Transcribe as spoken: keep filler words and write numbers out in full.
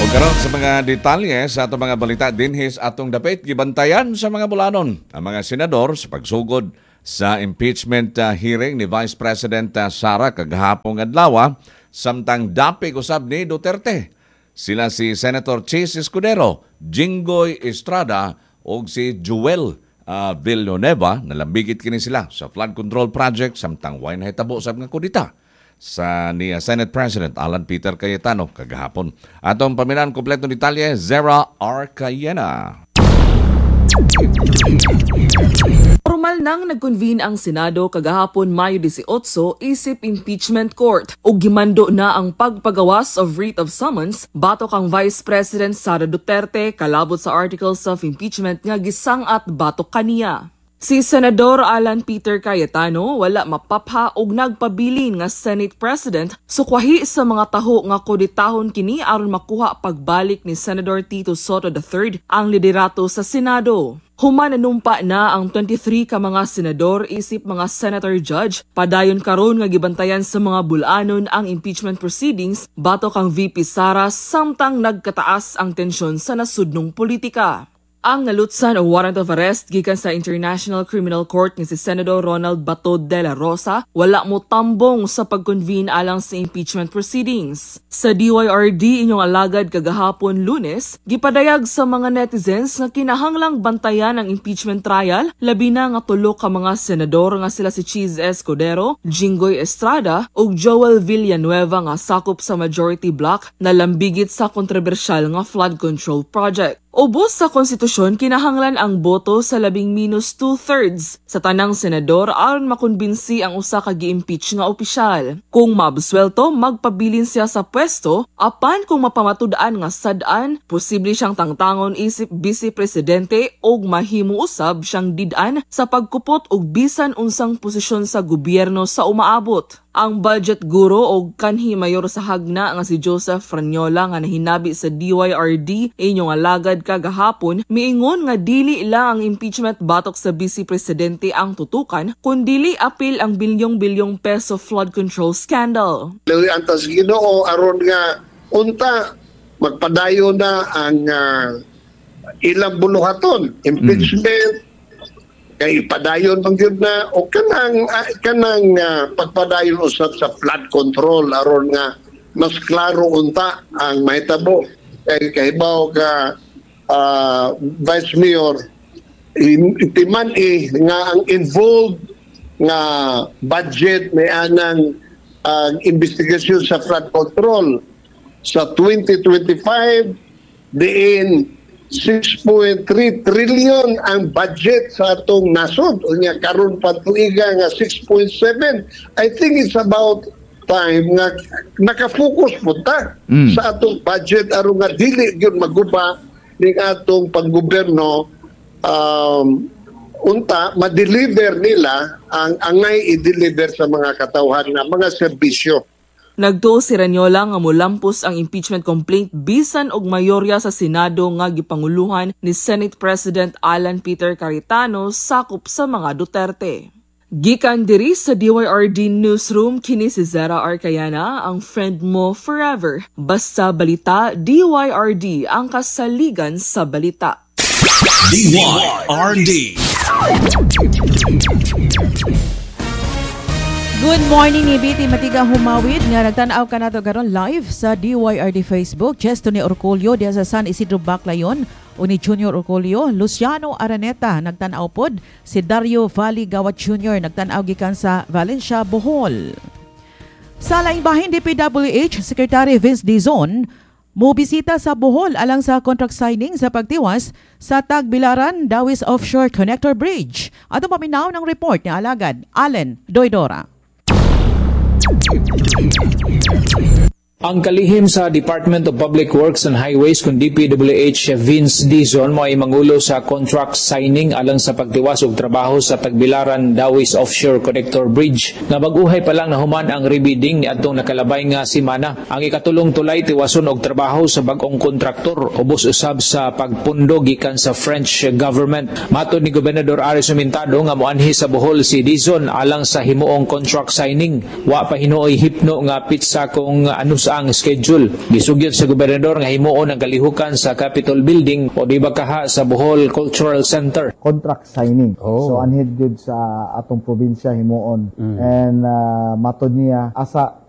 Karon sa mga detalye sa atong mga balita dinhis atong dapit gibantayan sa mga bulanon ang mga senador sa pagsugod sa impeachment uh, hearing ni Vice President uh, Sara kagahapon adlaw samtang dapig usab ni Duterte. Sila si Senator Chis Escudero, Jinggoy Estrada ug si Joel uh, Villanueva. Nalambigit kini sila sa flood control project samtang way nahitabo sa mga kudita sa ni Senate President Alan Peter Cayetano kagahapon. Atong paminan kompletong detalye, Zera Arcayena. Formal nang nag-convene ang Senado kagahapon Mayo eighteen isip impeachment court ug gimando na ang pagpagawas of writ of summons batok ang Vice President Sara Duterte kalabot sa articles of impeachment nga gisang-at batok kaniya. Si Senador Alan Peter Cayetano wala mapapha og nagpabilin nga Senate President sukwahi sa mga taho nga kuditahon kini aron makuha pagbalik ni Senator Tito Soto the third ang liderato sa Senado. Human nanumpa na ang twenty-three ka mga senador isip mga senator judge padayon karon nga gibantayan sa mga bulanon ang impeachment proceedings batok ang V P Sara samtang nagkataas ang tensyon sa nasudnong politika. Ang nalutsan o warrant of arrest gikan sa International Criminal Court ni si Senador Ronald Bato de la Rosa wala mo tambong sa pag-convene alang sa impeachment proceedings. Sa D Y R D inyong alagad kagahapon Lunes, gipadayag sa mga netizens nga kinahanglang bantayan ang impeachment trial labi na nga tulo ka mga senador nga sila si Chis Escudero, Jinggoy Estrada ug Joel Villanueva nga sakop sa majority bloc na lambigit sa kontrobersyal nga flood control project. Ubos sa konstitusyon, kinahanglan ang boto sa labing minus two-thirds sa tanang senador aron makonbinsi ang usa ka gi-impeach nga opisyal. Kung mabswelto, magpabilin siya sa pwesto, apan kung mapamatud-an nga sad-an, posible siyang tangtangon isip Vice Presidente o mahimo usab siyang did-an sa pagkupot og bisan unsang posisyon sa gobyerno sa umaabot. Ang budget guro o kanhi mayor sa hagna nga si Joseph Franyola nga nahinabi sa D Y R D inyong alagad kagahapon, miingon nga dili lang ang impeachment batok sa Vice Presidente ang tutukan, kundili apil ang bilyong-bilyong peso flood control scandal. Lewi antas Ginoo aron nga unta magpadayo na ang uh, ilang buluhaton impeachment. Mm. Kay padayon bang yun na o kanang uh, kanang uh, pagpadayon usab sa flood control aron nga mas klaro unta ang mahitabo kay kahibaw ka uh, Vice Mayor itiman eh nga ang involved nga budget may anang uh, investigasyon sa flood control sa twenty twenty-five diin six point three trillion ang budget sa atong nasod. Unya karon pa tuiga nga six point seven. I think it's about time nga nakafocus po ta mm. sa atong budget aron nga dili gyud maguba ning atong panggobyerno um, unta ma-deliver nila ang angay i-deliver sa mga katawhan na mga serbisyo. Nagtuo si Ranyola nga molampos ang impeachment complaint bisan og mayorya sa Senado nga gipanguluhan ni Senate President Alan Peter Cayetano sakop sa mga Duterte. Gikan diri sa D Y R D Newsroom kini si Zera Arcayena, ang friend mo forever. Basta balita, D Y R D ang kasaligan sa balita. D Y R D. Good morning ni Biti Matiga Humawid nga nagtanaw ka nato karon live sa D Y R D Facebook. Gesto ni Orculio diya sa San Isidro Baclayon o ni Junior Orculio. Luciano Araneta nagtanaw pod. Si Dario Valley Gawat Junior nagtanaw gikan sa Valencia, Bohol. Sa laing bahin D P W H Secretary Vince Dizon mobisita sa Bohol alang sa contract signing sa pagtiwas sa Tagbilaran Dawis Offshore Connector Bridge. Ato paminaw ng report ni Alagad Allen Doydora. Ang kalihim sa Department of Public Works and Highways kung D P W H Vince Dizon mo ay mangulo sa contract signing alang sa pagtiwas og trabaho sa Tagbilaran Dawis Offshore Connector Bridge. Nabaguhay pa lang nahuman ang rebidding ni adtong nakalabay nga semana. Ang ikatulong tulay tiwason og trabaho sa bag-ong kontraktor ubos usab sa pagpundo gikan sa French government. Matod ni Gobernador Aris Sumintado nga moanhi sa Bohol si Dizon alang sa himuong contract signing. Wa pa hinuoy hipno nga pitsa kung ano ang schedule. Gisugyot sa gobernador nga himuon ang kalihukan sa Capitol Building o di ba kaha sa Bohol Cultural Center. Contract signing. Oh. So anhid gyud sa atong probinsya himuon. And uh, matod niya asa